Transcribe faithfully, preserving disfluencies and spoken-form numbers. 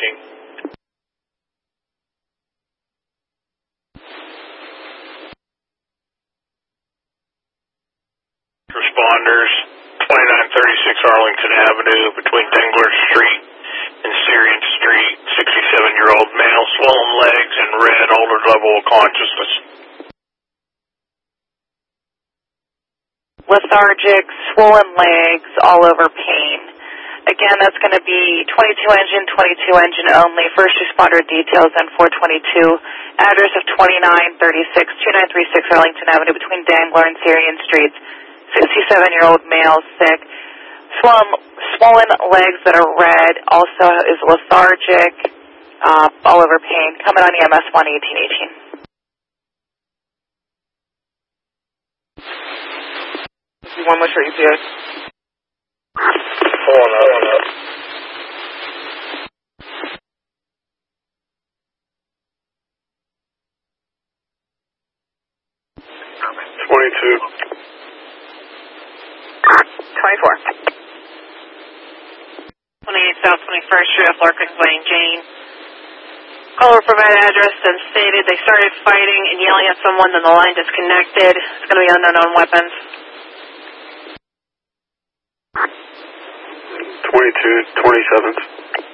eighteen. Responders, twenty-nine thirty-six Arlington Avenue between Dengler Street and Syrian Street, sixty-seven-year-old male, swollen legs and red, older level of consciousness. Lethargic, swollen legs, all over pain. Again, that's going to be twenty-two engine, twenty-two engine only, first responder details and four twenty-two, address of twenty-nine thirty-six, twenty-nine thirty-six Arlington Avenue between Dangler and Syrian Streets, sixty-seven-year-old male, sick, swollen, swollen legs that are red, also is lethargic, uh, all over pain, coming on E M S one eighteen eighteen. One more for E P S. Pulling up, pulling up. twenty-two. twenty-four. twenty-eight South twenty-first Street off Larkins Lane, Jane. Caller provided address and stated they started fighting and yelling at someone, then the line disconnected. It's going to be unknown weapons. twenty-two, twenty-seven.